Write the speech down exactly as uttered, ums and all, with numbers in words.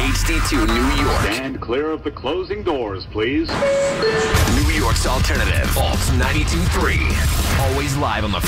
H D two New York. Stand clear of the closing doors, please. New York's alternative. Alt ninety-two point three. Always live on the